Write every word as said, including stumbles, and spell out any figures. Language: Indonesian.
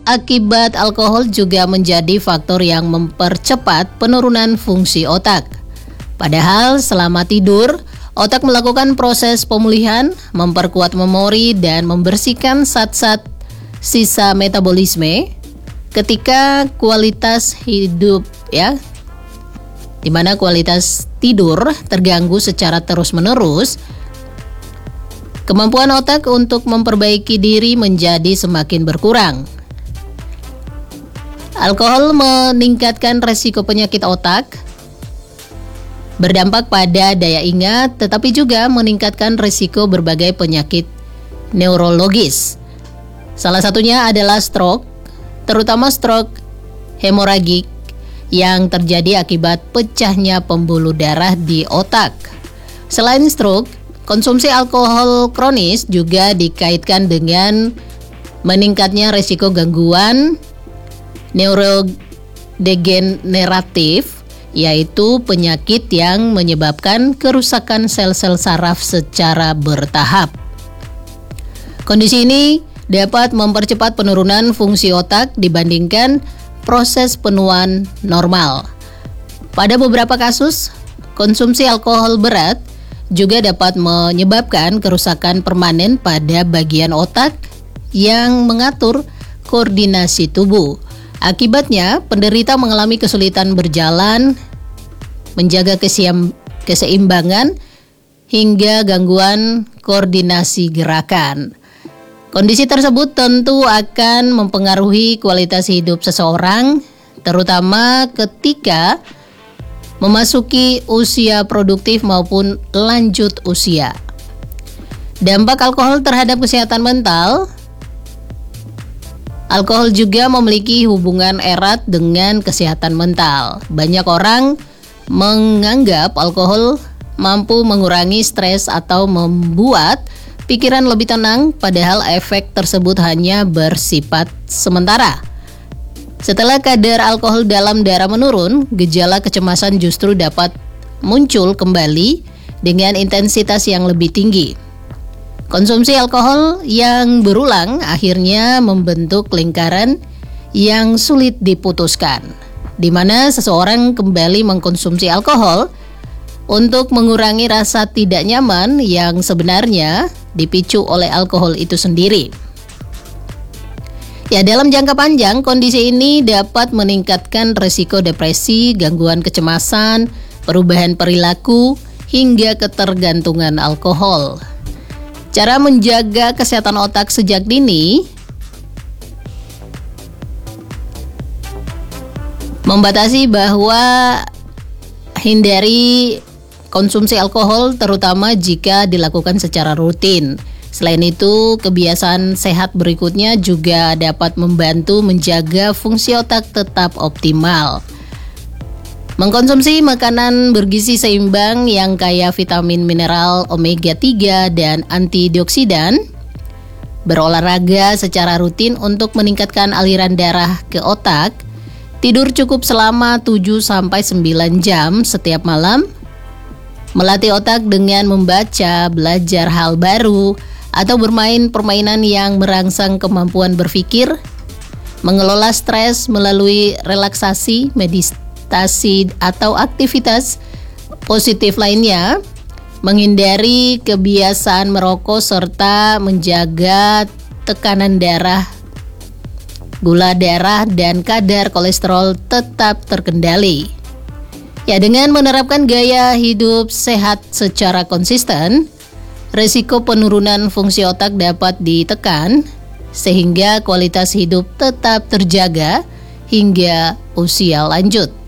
akibat alkohol juga menjadi faktor yang mempercepat penurunan fungsi otak. Padahal selama tidur, otak melakukan proses pemulihan, memperkuat memori, dan membersihkan zat-zat sisa metabolisme. Ketika kualitas hidup ya, di mana kualitas tidur terganggu secara terus-menerus, kemampuan otak untuk memperbaiki diri menjadi semakin berkurang. Alkohol meningkatkan resiko penyakit otak, berdampak pada daya ingat, tetapi juga meningkatkan risiko berbagai penyakit neurologis. Salah satunya adalah stroke, terutama stroke hemoragik yang terjadi akibat pecahnya pembuluh darah di otak. Selain stroke, konsumsi alkohol kronis juga dikaitkan dengan meningkatnya risiko gangguan neurodegeneratif, yaitu penyakit yang menyebabkan kerusakan sel-sel saraf secara bertahap. Kondisi ini dapat mempercepat penurunan fungsi otak dibandingkan proses penuaan normal. Pada beberapa kasus, konsumsi alkohol berat juga dapat menyebabkan kerusakan permanen pada bagian otak yang mengatur koordinasi tubuh. Akibatnya, penderita mengalami kesulitan berjalan, menjaga keseimbangan, hingga gangguan koordinasi gerakan. Kondisi tersebut tentu akan mempengaruhi kualitas hidup seseorang, terutama ketika memasuki usia produktif maupun lanjut usia. Dampak alkohol terhadap kesehatan mental. Alkohol juga memiliki hubungan erat dengan kesehatan mental. Banyak orang menganggap alkohol mampu mengurangi stres atau membuat pikiran lebih tenang, padahal efek tersebut hanya bersifat sementara. Setelah kadar alkohol dalam darah menurun, gejala kecemasan justru dapat muncul kembali dengan intensitas yang lebih tinggi. Konsumsi alkohol yang berulang akhirnya membentuk lingkaran yang sulit diputuskan, di mana seseorang kembali mengkonsumsi alkohol untuk mengurangi rasa tidak nyaman yang sebenarnya dipicu oleh alkohol itu sendiri. Ya, dalam jangka panjang, kondisi ini dapat meningkatkan risiko depresi, gangguan kecemasan, perubahan perilaku, hingga ketergantungan alkohol. Cara menjaga kesehatan otak sejak dini: membatasi bahwa hindari konsumsi alkohol, terutama jika dilakukan secara rutin. Selain itu, kebiasaan sehat berikutnya juga dapat membantu menjaga fungsi otak tetap optimal. Mengkonsumsi makanan bergizi seimbang yang kaya vitamin mineral omega tiga dan antioksidan. Berolahraga secara rutin untuk meningkatkan aliran darah ke otak. Tidur cukup selama tujuh sampai sembilan jam setiap malam. Melatih otak dengan membaca, belajar hal baru, atau bermain permainan yang merangsang kemampuan berpikir. Mengelola stres melalui relaksasi, meditasi, atau aktivitas positif lainnya. Menghindari kebiasaan merokok serta menjaga tekanan darah, gula darah, dan kadar kolesterol tetap terkendali. Ya, dengan menerapkan gaya hidup sehat secara konsisten, risiko penurunan fungsi otak dapat ditekan sehingga kualitas hidup tetap terjaga hingga usia lanjut.